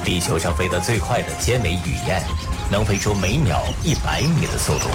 地球上飞得最快的尖尾雨燕，能飞出每秒100米的速度。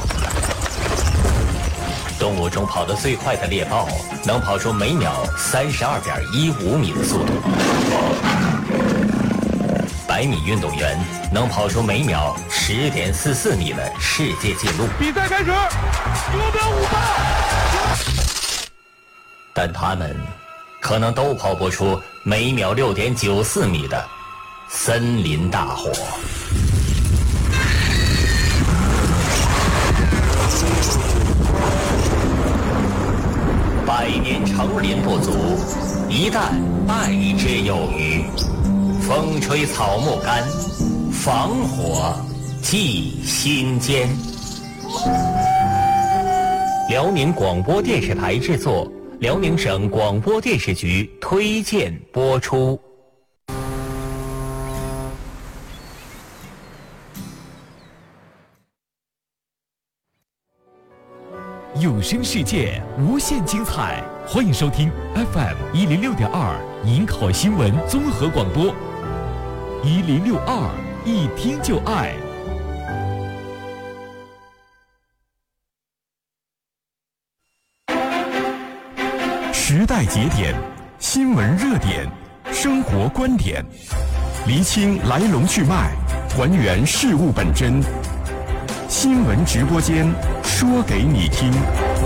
动物中跑得最快的猎豹，能跑出每秒32.15米的速度。100米运动员能跑出每秒10.44米的世界纪录。 比赛开始，5秒58。 但他们可能都跑不出每秒6.94米的森林大火。100年成林不足，一旦败之有余。风吹草木干，防火祭心间。辽宁广播电视台制作，辽宁省广播电视局推荐播出。 有声世界无限精彩，欢迎收听 FM 106.2营口新闻综合广播，1062一听就爱。时代节点，新闻热点，生活观点，厘清来龙去脉，还原事物本真。新闻直播间，说给你听。